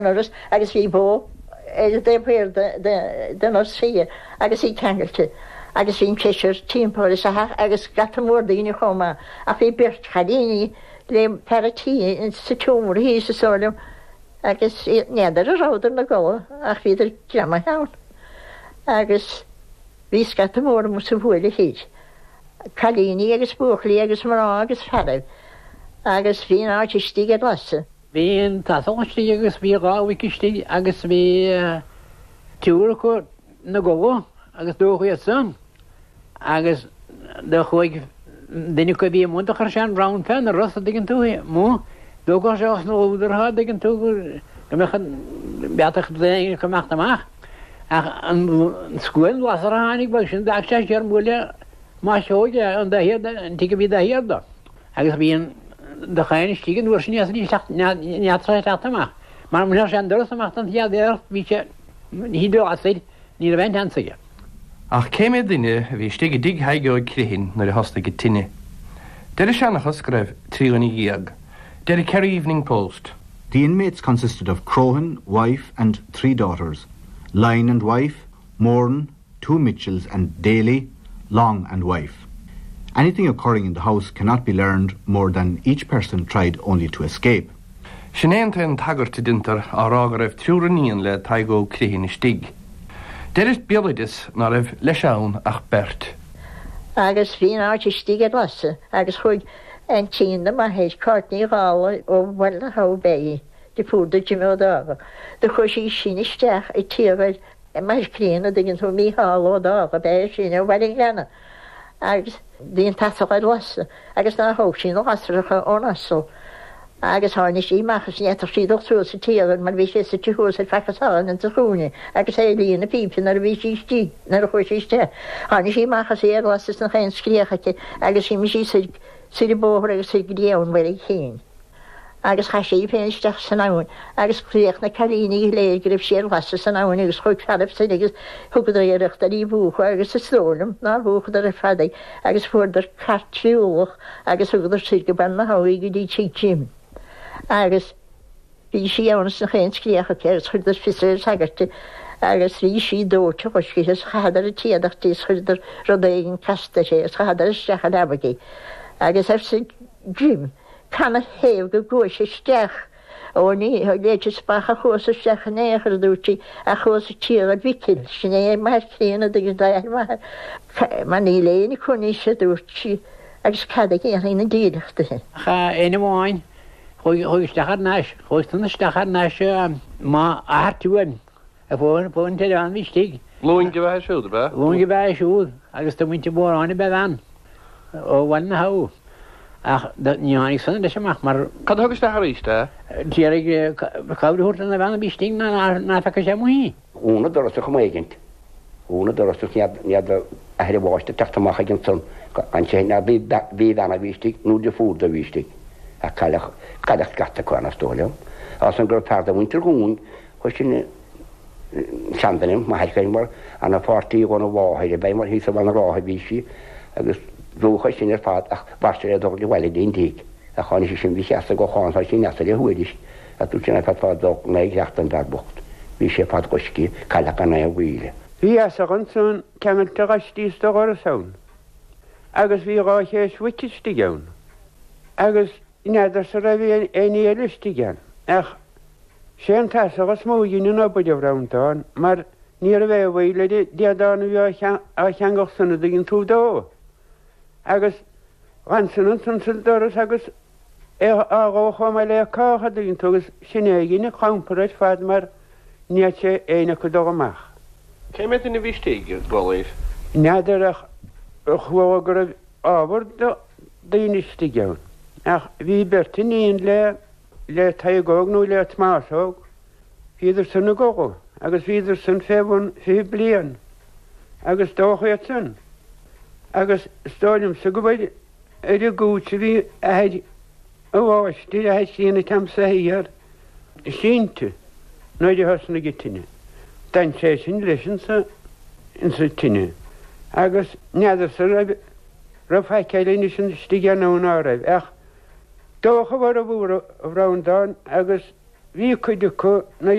agus bhí bó déhir den nó si agus í teangalte. Agus hín ceisiir tímpóir agus gatamór daoine chomá a bhí birt chalíní le paratí in sa túmúr hí sa sólim agus néadar a ráidir na ggóla ach bhíidir deama cheann. Agus bhí gatamór mu sa bhuaile híd. Chalíní agus buachlaí agus marrá agus feribh agus bhí áitistí a lasa. Bhíon taáistí agus bhí ráhaicistí agus bhí túra chu na ggóla agus dócha san. Agus de chuig duine go bhí mún chu sean rán pen a rosa diggin tú mú dóá se os nó údartha diggin tú beach gomeachta amach ach an scuil las a hánig bag sin de sé ar múile má seóide an tí go bhí ahéarda agus bhíon de chaine tígan bhuiir sin neatráteach mar mu sé an doras amach an hiadéir bhí sé híidir asid ní a bhaint ansaige. Ach céime duine bhí stig dig haigóid crihinn nar a hosta go tinine. Deir seannachas greibh tríoní gíag. Deir Kerry Evening Post. The inmates consisted of Crohan, wife and 3 daughters, Lyne and wife, Moran, 2 Mitchells and Daly, Long and wife. Anything occurring in the house cannot be learned more than each person tried only to escape. Sinnéanta an tagartta dintar á rá raibh trúraníon le taigó crihinn stig. Deir is bealaidir ná raibh leisán ach bert. Agus bhíon áitistí a lasa agus chuig an tína má hééis cartníí gála ó bhfuil na habéí de púda Jimmódága. De chuisí sinisteach i tíagaid mar críanana diggin tú mí hála dága bé sin bhhaing lena. Agus bhíon taáid lasa agus ná thóg sin lasracha ó nasol. Agus hána sí machchas netar síach sú sa tíagan mar bhí sé sa tíús a fechasáin an taúne, agus é líonna pípin ar bhí sítí nar a chuirtíiste. Hána sí machchas éar las na chéin scríochaite agus sí sí si bóthir agus si gréann bhfuil chéin. Agus cha sé féisteach san ann, agus chríoch na chalíní léir gribh sé las san ann agus chuig ferh sa agus thugad éireachta í bhúcha agus is slólam ná bhúchad ar a fadaigh agus fuidir cartríúlach agus thugadidir si go ban na haí go dtí Jim. Agus bhí sí annas na chéin scríocha ceir chuidir fiir sagarte agus rí sí dóte chuiscíchas chadar a tíadach tí chuidir rodéigen casta sé chadar isteach a lebagaí. Agus sa Jim canna héh go ggó sé steach ó ní léidir spacha chusa steach a néchar dútí a chusa tíad vicil sin é mar chéanana agus d mar ní léana chuní sé dúirtí agus cad í na díireachta. Cha éana bháin chuigstechar náis, chuistanna stechar náis má áúin a bhin te an bhí stig. Lúin go bheith siúd be? Lúin go bheith siúd agus tá muinte bórráinna be an ó bhain na haú. Ach níánig sanna leis amach mar Cad thugus de haríiste? Díar cabúirta na bhena bhí stig ná fecha sé muí. Úna dorasta chu éigenint. Úna dorasta nead a heir bháiste teachtamach a gin son an sé na bhí anna bhístig nó de fúd a bhístig. A caiach gata chuanna stóliam. As an gur tarda winter gún chuis sin seandanim má heicéin mar an na pártaí gona bháid a b mar hí sa bhana ráha bhíisi agus rúcha sin ar fád ach bhaiste a dogla bhile daon tíigh a chána sé sin bhí seasta go chááil sin neasta le thuidir a tú sinna fád dog méid lecht an darbocht. Bhí sé fád goiscí caiach an na bhhuiile. Bhí as a ganún ceananta gaistíos do gar a saon. Agus bhí rá sé suitití gceann. Agus neidir sa ra bhí éí listí gan. Ach sé an tas agus mó dhéine nó bud bhrámtáin, mar ní a bheith bhile diadána bhí a cheangach sanna gin tú dó. Agus bhain san san doras agus ágáá me le cácha gin tugus sinné gine champaráid fad mar níiad sé éine go do amach. Cé me na bhístig bhíh? Neidir a chuá gur ábhar daonistí geann. Ach bhí bertaíon le taigógnú le máthóg, híidir sanna gogo, agus híidir san féhhain fi blian, agus dóchaad san. Agus stáilm sa go bhfuil ar a gúte bhí ahead óháistí a sína tam sa híar sínte nóidir hasna gitine. Dan sé sin leisin sa in sa tine. Agus neadidir sa rah céilíine sin stígan ná raibh ach dócha bhar a bhúra a bhrádáin agus hí chuide chu na